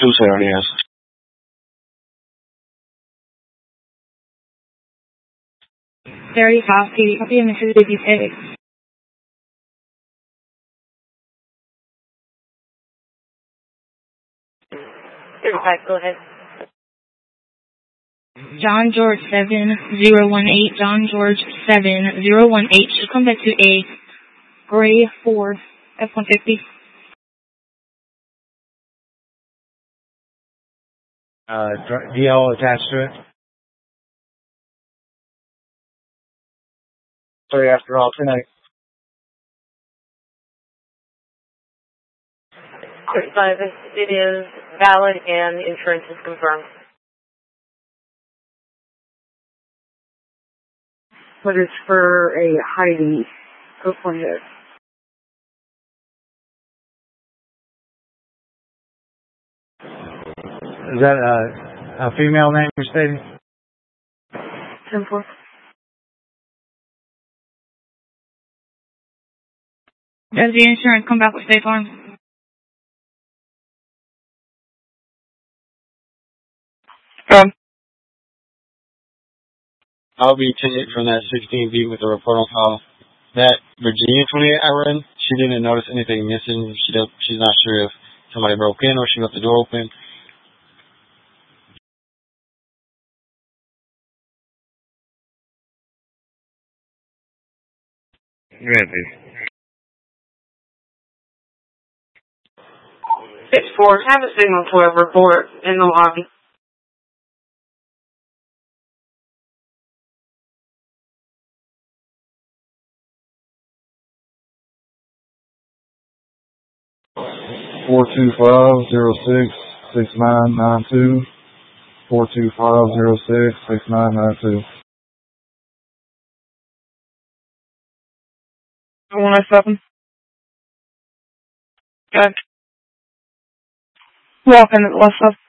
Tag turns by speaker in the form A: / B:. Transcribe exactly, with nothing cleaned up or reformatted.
A: Two areas.
B: Very copy. Copy and Missus Baby Pig.
C: thirty-five, go ahead.
B: John George seven zero one eight. John George seven zero one eight. Should come back to a gray Ford F one fifty.
D: Uh, D L attached to it. Sorry, after all, tonight.
C: thirty-five, it is valid and insurance is confirmed.
E: But it's for a Heidi. Go for it.
D: Is that a, a female name you're stating?
E: ten four.
B: Does the insurance come back with State Farm?
A: Um. I'll be taking from that sixteen feet with the report on file. That Virginia twenty-eight I ran, she didn't notice anything missing. She don't, she's not sure if somebody broke in or she left the door open.
D: Go ahead, please.
E: Six four. Have a signal to a report in the lobby.
F: Four two five zero six six nine nine two. Four two five zero six six nine nine two.
E: One oh seven. Good. Walking at the left side.